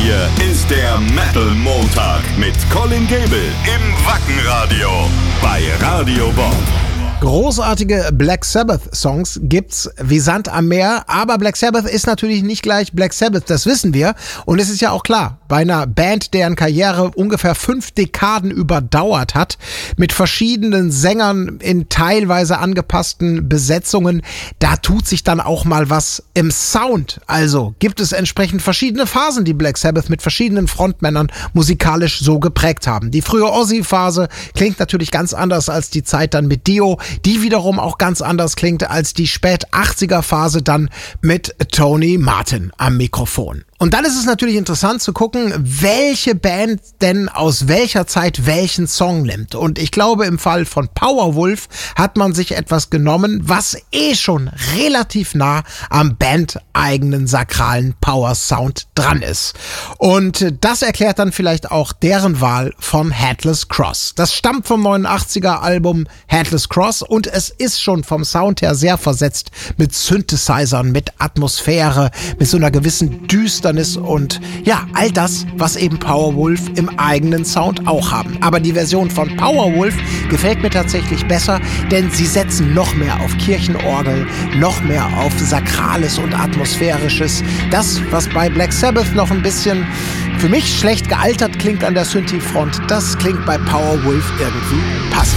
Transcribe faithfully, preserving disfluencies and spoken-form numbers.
hier ist der Metal Montag mit Colin Gable im Wackenradio bei Radio Bob. Großartige Black Sabbath-Songs gibt's wie Sand am Meer, aber Black Sabbath ist natürlich nicht gleich Black Sabbath, das wissen wir. Und es ist ja auch klar, bei einer Band, deren Karriere ungefähr fünf Dekaden überdauert hat, mit verschiedenen Sängern in teilweise angepassten Besetzungen, da tut sich dann auch mal was im Sound. Also gibt es entsprechend verschiedene Phasen, die Black Sabbath mit verschiedenen Frontmännern musikalisch so geprägt haben. Die frühe Ozzy-Phase klingt natürlich ganz anders als die Zeit dann mit Dio, die wiederum auch ganz anders klingt als die Spät-achtziger-Phase dann mit Tony Martin am Mikrofon. Und dann ist es natürlich interessant zu gucken, welche Band denn aus welcher Zeit welchen Song nimmt. Und ich glaube, im Fall von Powerwolf hat man sich etwas genommen, was eh schon relativ nah am bandeigenen sakralen Power-Sound dran ist. Und das erklärt dann vielleicht auch deren Wahl von Headless Cross. Das stammt vom neunundachtziger-Album Headless Cross und es ist schon vom Sound her sehr versetzt mit Synthesizern, mit Atmosphäre, mit so einer gewissen Düsternis und ja, all das, was eben Powerwolf im eigenen Sound auch haben. Aber die Version von Powerwolf gefällt mir tatsächlich besser, denn sie setzen noch mehr auf Kirchenorgel, noch mehr auf Sakrales und Atmosphärisches. Das, was bei Black Sabbath noch ein bisschen für mich schlecht gealtert klingt an der Synthi-Front, das klingt bei Powerwolf irgendwie passend.